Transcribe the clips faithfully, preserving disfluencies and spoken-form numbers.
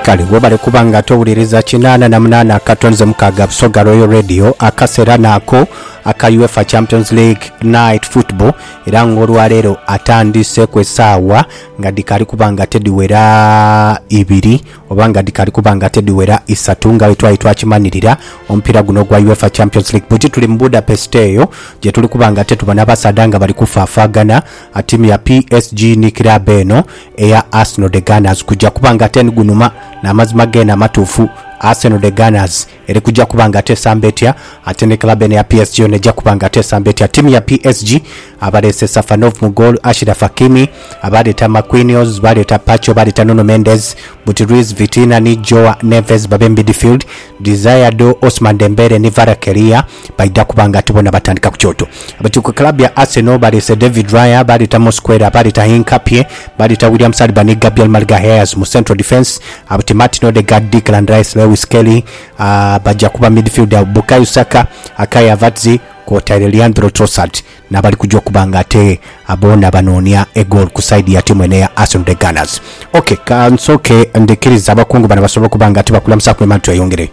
kale webale kubanga towuliriza kinana na munana katonze mukaga Busoga Royal Radio akasera nako aka UEFA Champions League Night Football era ng'olwaleero atandise kwesaawa nga dikali kubanga tediwera ibiri oba nga dikali kubanga tediwera isatu nga wetwali twakimanirira omupiira guno gwa UEFA Champions League buti tuli mu Budapest eyo gye tuli kubanga tetubona basada nga bali kufaafagana timu ya P S G ni club eno eya Arsenal the Gunners kujja kubanga ten gunuma n'amazima gena matuufu Arsenal the Gunners eri kujja kubanga tesambetya ate ne club ene ya P S G nejja kubanga tesambetya timu ya P S G abalese Safanov mu goal Ashraf Hakimi abaleta Marquinhos baleta Pacho baleta Nuno Mendes buti Luis Vitina ni Joao Neves babe midfield Desire Do Osman Dembele ni Varakeria baida kubanga tibona batandika kuchoto abati ku club ya Arsenal balese David Raya baleta Mosquera baleta Hinkapie baleta William Saliba ni Gabriel Magalhaes mu central defense abati Martin Odegaard Declan Rice Lewis Kelly uh, bajja kuba midfielder Bukayo Saka Akaya Vatzi kwotaire Leandro Trossard nabali kujja kubanga ate abona banonia a goal ku side ya timu ene ya Arsenal the Gunners. Okay, kansoke ndekiriza abakungu bana basobola kubanga ate bakulamusa ku mantu ayongere.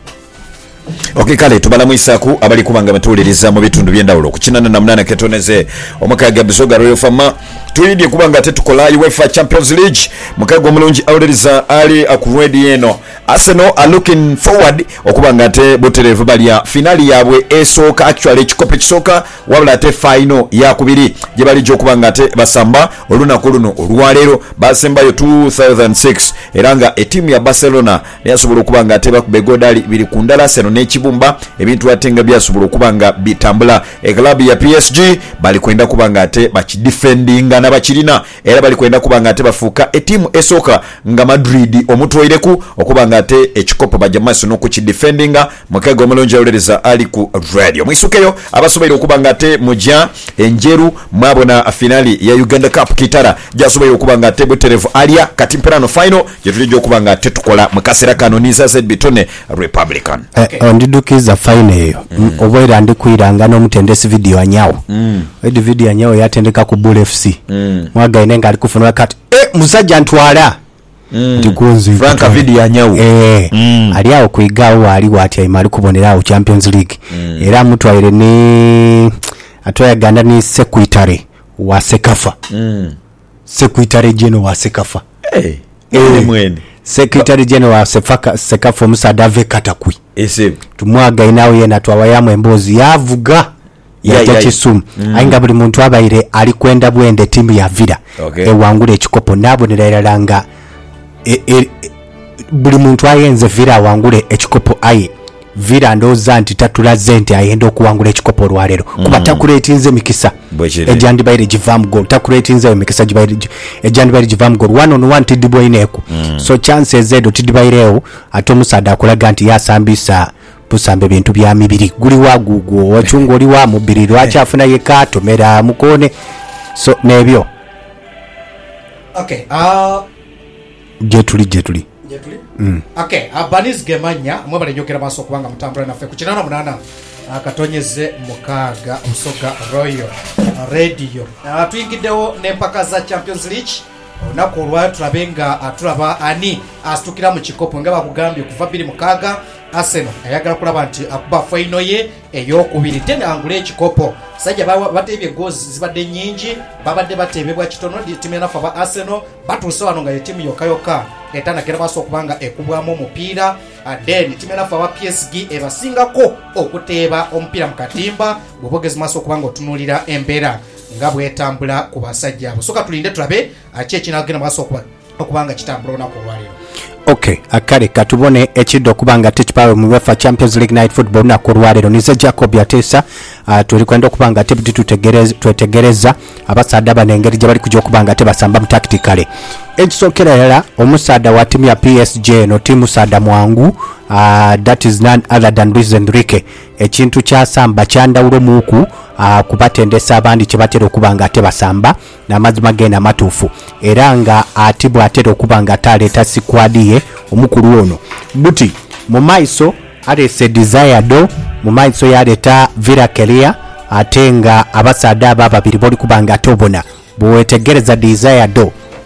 Okay kale tubala mwisaku abali kubanga batuliriza mu bitundu byendawulo kukinana na munana ketoneze omakaga Busoga Royal Fama tuyidye kubanga tetukola UEFA Champions League mukago mulungi awuliriza ali akuredi eno Arsenal are looking forward okubanga te boterevu balia finali yabwe esoka actually chikope kisoka wabula te final yakubiri je bali jo kubanga te basamba olunako luno olwalero basembayo two thousand six eranga etimu ya Barcelona yasobola okubanga te bakubegodali bili kundala Arsenal n'ekibumba ebintu atenga byasobola okubanga bitambula e club ya P S G bali kwenda kubanga ate bakidefendinga n'abakirina era bali kwenda kubanga ate bafuuka etimu esoka nga Madrid omutwoireku okubanga ate ekikopo bajamaso no kukidefendinga mukago omulonja olereza ali ku radio mwisukeyo abasobola okubanga ate mujja enjeru mwabona finali ya Uganda Cup kitara jasobola okubanga ate buterevu alia katimperano final jetulijo okubanga ate tukola mukasera kanoniza Z Bitone Republican. Okay. Ondidukiza fine mm. obwera ndikuiranga no mutendesi video anyawo mm. edi video anyawo yatendeka ku Bull F C mm. mwaga inenga alikufunwa kati eh musajja ntwala mm. ndikunzi Franka video anyawo eh mm. aliawo kuigawo ali wati imali kubonerawo Champions League mm. era mutwaire ni atoya ganda ni Secretary wa Sekafa mm. Secretary General wa Sekafa eh hey. eh mwene Secretary General wa Sefaka Sekafa Musadave Katakwi ese tumwaga inawe yena twawayamu embozi yavuga ya yeah, Kisumu yeah, yeah. ainga buli muntu abaire ali kwenda bwende timu ya Villa okay. ewangule ekikopo nabo neralanga e, e, e, buli muntu ayenze Villa wangule ekikopo aye Villa ndoza nti tatula zente ayenda okuwangula ekikopo lwalero mm. kuba takuletinze mikisa ejandi baire jivam goal takuletinze mikisa jibaire ejandi baire jivam goal one on one tidibwa ineku mm. so chances zedo tidibaireo atomusada akulaga nti yasambisa tusambe bintu bya mibiri guli wagugo wachungo oli wa mubiri lwachafuna yekato mera mukone so nebyo okay uh jetuli jetuli jetuli mm. okay abaniz gemanya mwabale jokera maso kubanga mutambula nafe kukinana munana akatonyeze mukaga Busoga Royal Radio uh, tuyingidewo n'empaka za Champions League onako olwa tulabenga atulaba ani astukira mu kikopo nga bakugambye kuva biri mukaga Arsenal ayagala kulaba nti akuba final ye eyokubiri tena angule ekikopo sajja batebye goals zibadde nyingi babadde batebebwa kitono timu nafa ba Arsenal batuuse wano nga ye timu yokayoka etana kera baso kubanga ekubwamu omupiira then timu nafa ba P S G ebasingako okuteeba omupiira mu katimba bwogezi maso kubanga otunulira embeera nga bwetambula ku basajja abo soka tulinde tulabe ache kinagenda baso kuba okubanga kitambula na kulwaliro. Okay, akare katubone echido kubanga techipawe mu UEFA Champions League Night Football na kurwalero nize Jacob Yatesa uh, tuli kwenda kubanga tebuti tutegereza twetegereza abasada banengeri je bali kujja kubanga tebasamba mu tactically ekisokera era omusada wa timu ya P S G no timu sada mwangu uh, that is none other than Luis Enrique ekintu kya samba kyanda ulo muku uh, kubatendesa abandi kibatero kubanga tebasamba na mazima gena matufu eranga atibu atero kubanga taleta sikwadiye omukulu ono buti mu maiso alese Desire Do mu maiso yaleta Virakelia atenga abasada baba babiri boli kubanga tobona bwetegereza Desire Do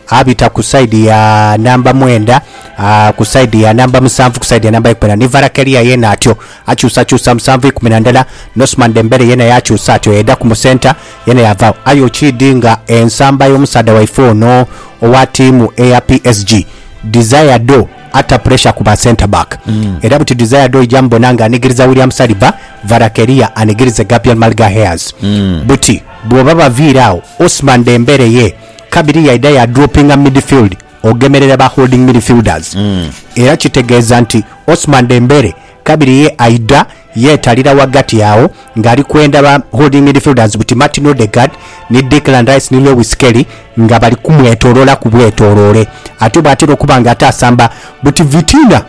abita ku side ya namba mwenda uh, ku side ya namba musanvu ku side ya namba ikumi ni Varakeria yena atyo akyusa kyusa musanvu ikumi na ndala Osman Dembele yena yakyusa atyo yeda ku center yena yava ayo chidinga ensamba y'omusada wa ifono owa timu ya P S G Desire Do ata pressure ku ba center back mm. era buti Desire Do jambo nanga anigiriza William Saliba Varakeria anigiriza Gabriel Magalhaes mm. buti bwoba bavirao Osman Dembele ye kabiri ya idea ya dropping a midfield ogemerera ba holding midfielders mm. era kitegeza nti Osman Dembele kabiri ye aida ye talira wagati yao ngali kwenda ba holding midfielders buti Martin Odegaard ni Declan Rice ni Lewis Kelly nga bali kumwetorola kubwetorole ate batero kubanga atasamba buti Vitina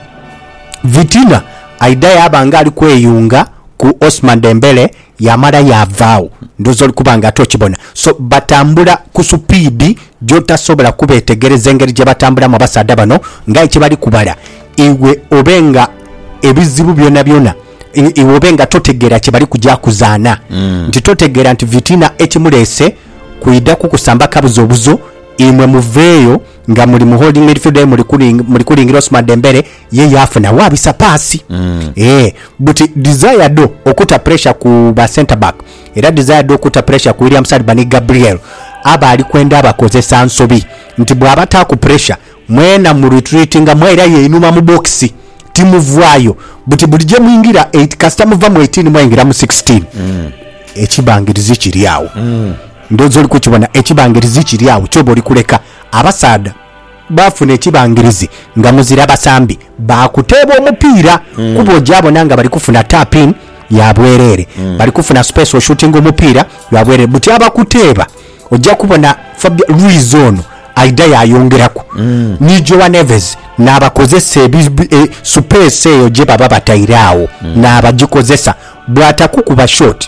Vitina aida yabanga ali kweyunga ku Osman Dembele yamara yavao ndozo kubanga tochibona so batambula ku speed jota sobala kubetegereza engeri je batambula mu basada bano ngai kibali kubala iwe obenga ebizibu byona byona iwe obenga totegera kibali kujja kuzaana mm. nti totegera nti Vitina ekimulese kuida ku kusamba kabuzo buzo imwe muveyo nga muri mu holding midfielder muri kuri muri kuri Osman Dembele ye yafuna wabisa pasi mm. eh but Desire Do okuta pressure ku ba center back era Desire Do okuta pressure ku William Saliba ni Gabriel aba ali kwenda abakozesa nsobi nti bwabata ku pressure mwena mu retreating mwera ye inuma mu box timu vwayo but bulije mwingira eight customer va mu eighteen mwingira mu sixteen mm. ekibangirizi kiri yawo mm. ndozo liko kibona ekibangirizi kiri yawo kyobo likuleka abasada bafune ekibangirizi nga muzira basambi bakuteba omupira mm. kubo jabo nanga bali kufuna tap in ya bwerere mm. bali kufuna special shooting omupira ya bwerere buti abakuteba ojja kubona Fabio Ruiz ono aida yayongerako mm. ni Joao Neves nabakozesa e, space eyo je baba batayirawo mm. nabagikozesa bwata kukuba shot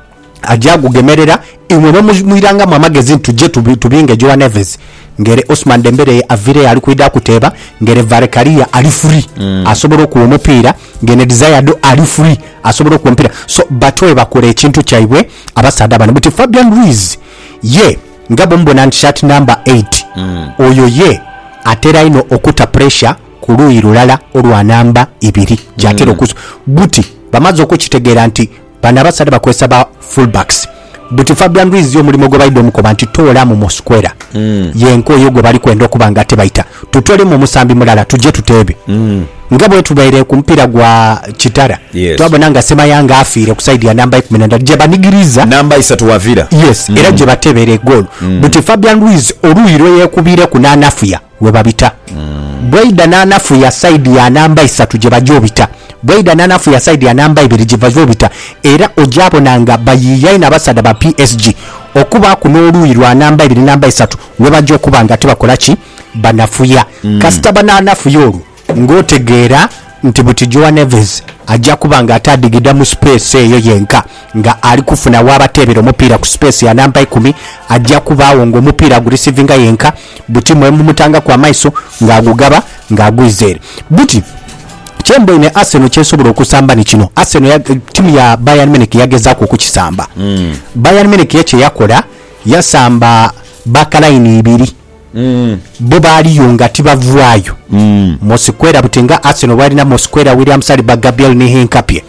ajja kugemerera imwe muyiranga mu amagezi tuje tubinge Joao Neves ngere Osman Dembele avire ali kuida kuteba ngere Varakeria ali free mm. asobora ku omupira ngene Desire Do ali free asobora ku omupira so batwe bakore ekintu kyaiwe abasada bana buti Fabian Ruiz ye ngabo mbona nshat number eight mm. oyo ye atera ino okuta pressure kuluyi lulala olwa namba ibiri jatero mm. kuso buti bamazo okukitegera nti bana basada bakwesa ba fullbacks buti Fabian Ruiz yo mulimo gobayido mukoba nti tola mu Mosquera mm. yenko yogo bali kwenda okubanga tebaita tutole mu musambi mulala tuje tutebe mm. ngabo tubaire ku mpira gwa Chitara yes. twabona nga sema yanga afire ku side ya namba ikumi na ndatu je banigiriza namba isatu wavira yes mm. era je batebere goal mm. buti Fabian Ruiz oluyiro yekubire ku nanafuya we babita mm. Bwaida nanafuya side ya namba isatu je bajobita Bwaida nanafuya side ya namba ibiri je bajobita era ojabo nanga bayiyayi nabasada ba P S G okuba kunoluyirwa namba ibiri namba isatu we bajo kubanga tebakolachi banafuya mm. kasita bananafuya olu ngotegera nti buti Joao Neves ajja kubanga atadigida mu space eyo yenka nga ali kufuna wabatebera omupira ku space ya namba ikumi ajja kubaawo ngo omupira gu receiving yenka buti mwe mutanga kwa maiso nga agugaba nga agwizere buti Chembo ine Arsenal kyesobola okusamba ni kino Arsenal ya timu ya Bayern Munich yagezako okukisamba mm. Bayern Munich yeche yakola yasamba bakaline ibiri mm. bo bali yonga tibavwayo mm. Mosquera butenga Arsenal bali na Mosquera William Saliba Gabriel ni Hinkapie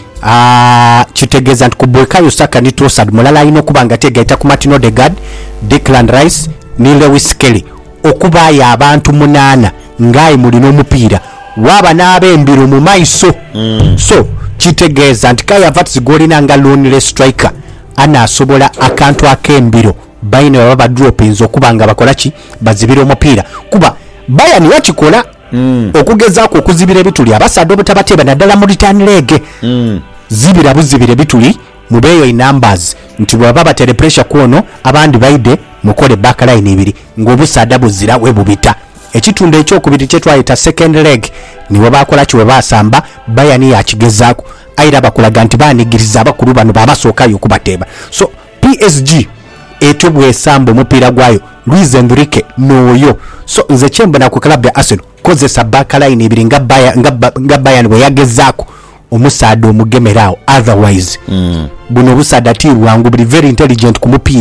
ah uh, kitegeza ntikuboekayo Saka ni Trossard mulala ino kubanga tegaita ku Martin Odegaard Declan Rice ni Lewis Kelly okuba ya abantu munana ngai mulino omupira waba nabembiro mu maiso mm. so kitegeza ntikaya vats golina nga lonely striker ana asobola akantu akembiro bayine baba dropins okubanga bakolaki bazibira omupira kuba Bayern yakikola mm. okugezaako okuzibira bituli abasada obutabateba naddala mu return leg mm. zibira buzibire bituli mubeyo in numbers nti baba batere pressure kuono abandi baide mukole backline ibiri ngobusada buzira we bubita ekitunde ekyokubiri kyetwayita second leg niwe bakola kiwe basamba Bayern yakigezaako aira bakulaga nti banigiriza abakulu bano babasookayo okubateba so P S G etubwe sambo mupira gwayo Luis Enrique noyo so nze Chembo na ku club ya Arsenal kozesa backline ibiri nga Bayern nga Bayern bwe yagezaako omusada omugemerao otherwise mm. buno busada tirwangu buli very intelligent ku mupira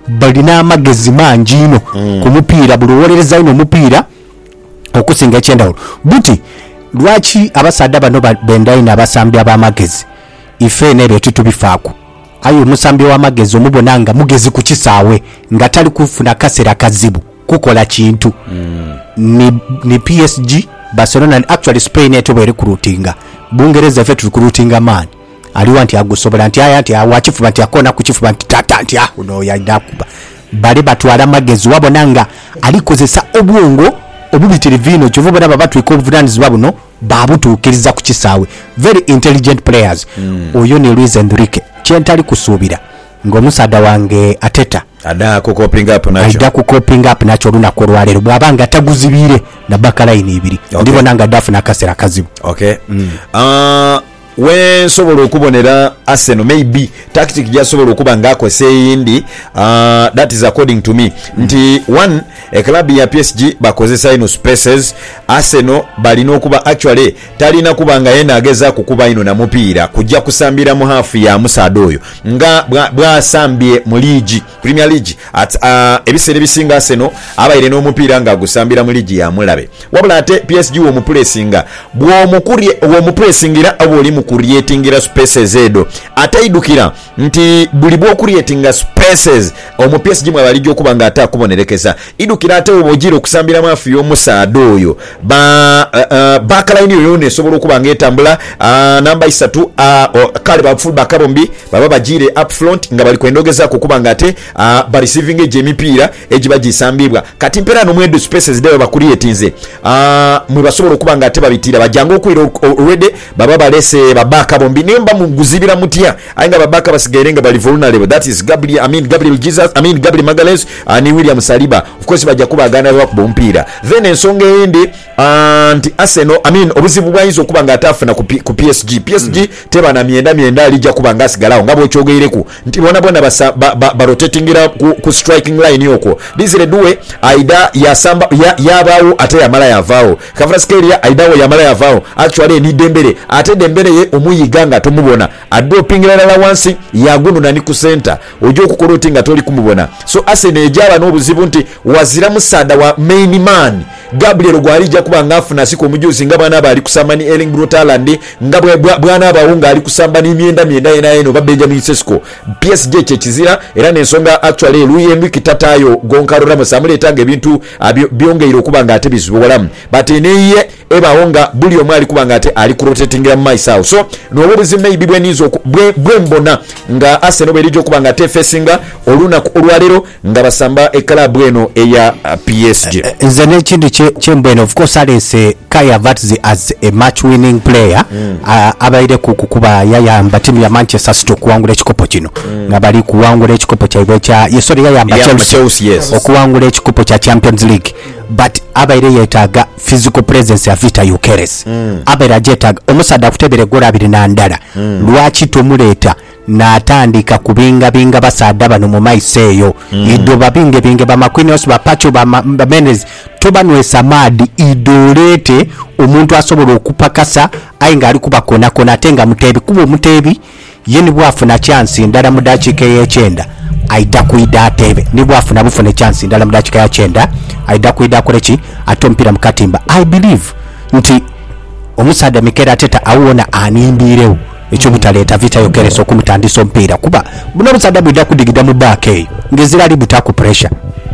balina amagezi mangi ino mm. ku mupiira buli owolereza ino omupiira okusinga ekyendawulo buti lwaki abasadde bano bendayina abasambi ab'amagezi ife nebyo tutubifaako ayo omusambi w'amagezi omubona nga mugezi ku kisaawe nga tali kufuna kaseera kazibu kukola kintu mm. ni, ni P S G Barcelona and actually Spain eto bwe recruitinga Bungereza fe recruitinga man aliwa nti agusobola nti aya nti awachifuba nti akona kuchifuba nti tata nti ah uno yaida kuba bali batwala magezi wabonanga alikozesa obwongo obubitire vino kyovubona babatu ikovunanizibwa buno babutuukiriza ku kisaawe very intelligent players mm. oyo ne Luis Enrique kyentali kusuubira ng'omusada wange Ateta ada ku coping up nacho ada ku coping up nacho lunako lwalero bwabanga taguzibire na bakalayini ibiri okay. ndibona nga dafu na kasera kazibu okay mm. uh, when sobola okubonera Arsenal maybe tactic jasobola okuba ngako sayindi uh, that is according to me mm. nti one a club ya P S G bakozesa ino spaces Arsenal balina okuba actually talina kubanga yena ageza kukuba ino na mupiira kujja kusambira mu half ya musado oyo nga bwa sambye mu league Premier League at uh, ebisere bisinga Arsenal abaire no mupiira nga gusambira mu league ya mulabe wabula ate P S G wo mu pressinga bwo mukuri wo mu pressingira aboli mu creatingira spaces edo ataidukira nti buli bwo creatinga spaces omu P S G mwa balijjo kubanga ata kubonerekeza idukira ate obojiro kusambira mafu yo musado oyo ba uh, uh, backline yo ne sobola kubanga etambula uh, namba isatu uh, kale ba full back bombi baba bajire up front nga bali kwendogeza kukubanga ate uh, ba receiving eje mipira eje bagisambibwa kati mpera no mwedo spaces dewe ba creatinze uh, mwe basobola kubanga ate babitira bajango kwiro already baba balese babaka bombi nimba muguzibira mutya ainga babaka basigarenga bali vulnerable that is Gabriel I mean Gabriel Jesus I mean Gabriel Magalhaes uh, ni William Saliba of course bajja kuba gana ba kubompira then ensonga ende anti uh, Arsenal I mean obuzibu bwayizo kubanga atafuna ku, ku P S G P S G mm. teba na mienda mienda alijja kubanga sigalawo ngabo kyogereku nti bona bona basa ba, ba, ba rotatingira ku, ku striking line yoko dizire duwe aida ya samba ya yabawo ate ya mala yavao Kvaratskhelia aidawo ya mala yavao actually ni Dembele ate Dembele ye omuyiganga tomubona adopingira la wansi yaguno na ni ku center ojo kukorotinga toli kumubona so Arsenal ejaba n'obuzibu nti wazira musada wa main man Gabriel gwalija kuba ngafu na siko mujuzi ngaba naba ali kusamba ni Erling Braut Haaland ngabwe bwana abaunga ali kusamba ni myenda myenda ena eno ba Benjamin Sesko P S G chechizira era nensonga actually Luyendu kitatayo Goncalo Ramos amuleta ebintu byongeiro kuba ngate bizibola but neye ebawonga buli omwali kuba ngate ali ku rotatingira mu myself so no obuzi maybe bwenizo bwembona nga Arsenal belijo kuba ngate facinga oluna olwalero nga basamba e club eno eya uh, P S G nze n'ekindi kyembweno of course alese Kai Havertz as a match winning player mm. uh, abaire kukuba yayamba timu ya Manchester City okuwangula ekikopo kino mm. nga bali kuwangula ekikopo kyaibwe kya yesori yayamba yeah, Chelsea, Chelsea yes. okuwangula ekikopo kya Champions League but abaire yetaga physical presence ya Vita Gyökeres mm. abaire ajetaga omusada kutebere gola abiri na ndala mm. lwaki tomuleta natandika kubinga binga basada bano mu maiseyo mm. ido babinge binge ba Marquinhos ba Pacho ba, ba Mendes tobanwe samadi idolete omuntu asobola okupakasa ainga ali kubakona kona tenga mutebi kubo mutebi yeni bwafuna chance ndala mu dakika y'ekyenda aida kuida tebe ni bwafuna bufune chance ndala mu dakika y'ekyenda aida kuida kolechi atompira mukatimba I believe nti omusada Mikel Arteta awona animbirewo ekyo butaleta Vita Gyökeres okumutandisa omupiira kuba buno busada bwida kudigida mu back eyo ngezira ali butaku pressure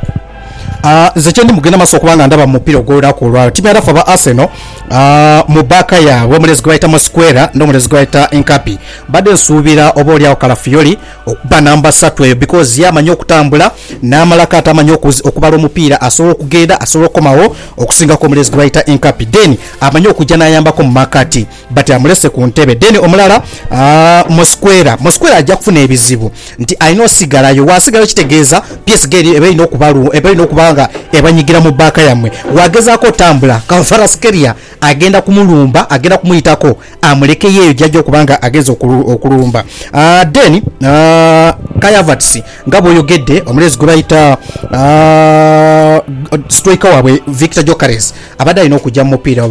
Uh, zechendi mugenda maso kubanga ndaba mupira ogolera ku lwalo timu yarafa ba Arsenal uh, mubaka ya womulezi gwaita Mosquera ndo mulezi gwaita Nkapi bade nsubira oboli awo Kalafiori okuba namba three eyo because yamanyo okutambula n'amalaka atamanyo okubala omupira asobola okugenda asobola okomawo okusinga ko mulezi gwaita Nkapi then amanyo okujja n'ayambako mu makati but amulese ku ntebe then omulala uh, Mosquera Mosquera ajja kufuna ebizibu nti ayino sigalayo wasigalayo kitegeeza P S G ebe ino okubalu ebe ino okuba nga ebanyigira mu baka yamwe wagezaako tambula Kvaratskhelia agenda kumulumba agenda kumuyitako amuleke yeyo jajjo kubanga ageza okulumba uh, then uh, Kai Havertz ngabo yogedde omulezi gwe bayita uh, striker wabwe Victor Gyökeres abadde alina okujja mu mupiira guno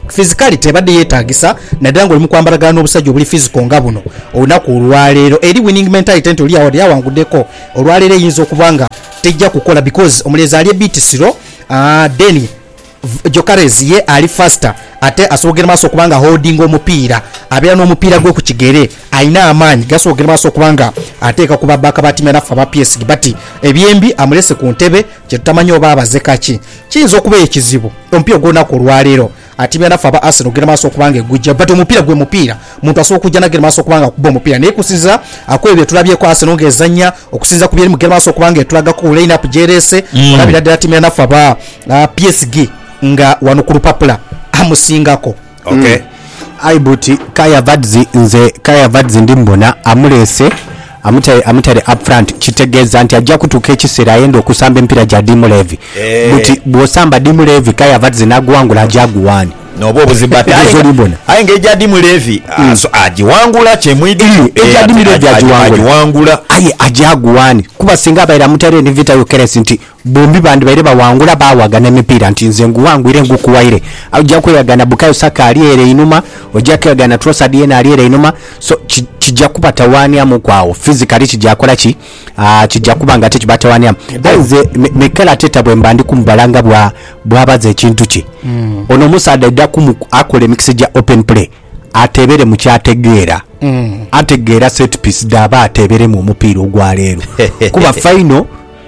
physically tebadde yeetagisa naddala ng'olimu kwambalagana n'obusajja obuli physical nga buno olunaku olwaleero eri winning mentality nti oli awo lyawanguddeko olwaleero eyinza okuba nga tejja kukola because omulenzi ali ebiitisiro uh, then Jokares ye ali faster ate asobogera maaso okubanga holding omupiira abeera n'omupiira gwe ku kigere ayina amaanyi gasobogera maaso okubanga ateeka kuba baka batimya nafa aba P S G bati ebyembi amulese ku ntebe kye tutamanyi oba abazeka ki kiyinza okuba ekizibu omupiira gw'olunaku olwaleero atimya nafa aba Arsenal ogera maaso okubanga egujja but omupiira gwe mupiira muntu asobola okujja nagera maaso okubanga akuba omupiira naye kusinza akwebyo etulabyeko Arsenal ng'ezannya okusinza ku byeri mugera maaso okubanga etulagako ku line up gyerese mm. olabira ddala timya nafa aba uh, P S G nga wano ku lupapula amusingako. Okay. Mm. Aibuti Kaya Vadzi nze Kaya Vadzi ndimbona amulese amutare amutare upfront kitegeeza nti ajja kutuuka ekiseera ayenda okusamba empira gya Dimulevi. Hey. Buti bwosamba Dimulevi Kaya Vadzi nagwangula ajaguwani. Nobo obuzimba ayi ng'ejja Dimulevi mm. so agiwangula kyemwidi ejja Dimulevi agiwangula ayi ajaguwani kuba singa abaira mutare ni vita yokeresi nti bombi bandi baire bawangula bawagana emipiira nti nze nguwangwire ngukuwaire ajja kweyagana Bukayo Saka ali ere inuma ojja kweyagana Trossard yena ali ere inuma so kijja kupata wani amu kwawo physically kijja kola ki ah kijja kubanga ate kibata wani amu nze mekala teta bwe mbandi kumbalanga bwa bwabaze ekintu ki mm. ono musada dda kumu akole mix ja open play atebere mu kyategeera mm. ategeera set piece daba atebere mu mupiira ogwaleero kuba final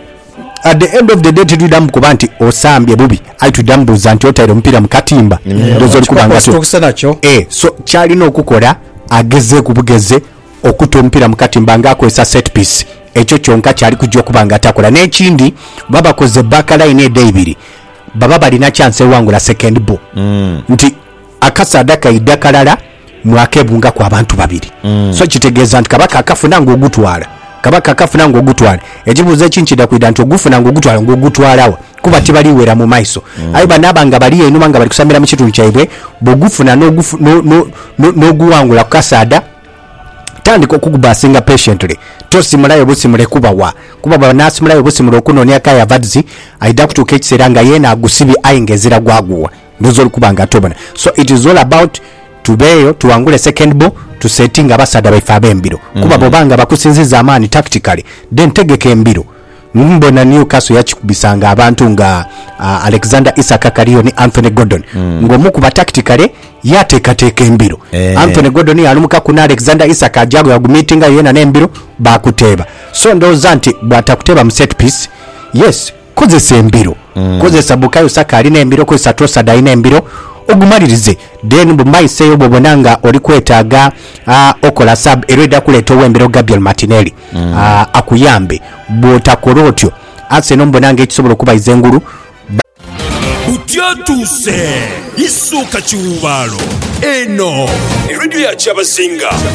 at the end of the day tudam kuba nti osambye bubi aitudambuza nti otaire omupiira mu katimba ndozo likubanga so eh so kyalina okukola ageze kubugeze okuta omupiira mu katimba ng'akozesa set piece ekyo kyonka kyali kujja okubanga atakola n'ekindi baba koze backline edebiri baba balina chance ewangula second ball mm. nti akasada kaidakalala mwakebunga kwa abantu babiri mm. so kitegeeza nti kabaka akafuna ng'ogutwala kabaka akafuna ng'ogutwala ekibuuzo ekinchida kwida nti ogufuna ng'ogutwala ng'ogutwalawa kuba tibaliwera mu maiso mm. ayo banabanga bali enuma nga bali kusambira mu kitundu kyaibwe bogufuna n'ogufu n'oguwangula ku kasada tandika okugubasinga patiently tosimulayo busimule kuba wa kuba banasimulayo busimule okunonya Kaya Vadzi aida kutuuka ekiseera nga yena agusibi ayingezera gwaguwa ndozo likubanga tobona so it is all about tubeyo tuwangule second ball to setting abasada baifa abembiro mm. kuba bobanga bakusinziza amaani tactically then tegeke embiro mbona Newcastle yakikubisanga abantu nga uh, Alexander Isak Kariyo ni Anthony Gordon mm. ngomu kuba tactically yateekateeka embiro eh. Anthony Gordon alumuka kuna Alexander Isak ajago yagumitinga yena n'embiro bakuteeba so ndowooza nti bwatakuteba mu set piece yes kozesa embiro mm. kozesa Bukayo Saka alina embiro kozesa Trossard alina embiro ogumalirize then bumaiseyo bobonanga oli kwetaaga uh, okola sub ereda kuleeta owembiro Gabriel Martinelli mm. uh, akuyambe bwotakola otyo Arsenal mbonanga ekisobola okuba izengulu utyatuse isuka kiwubalo eno eredio ya Kyabazinga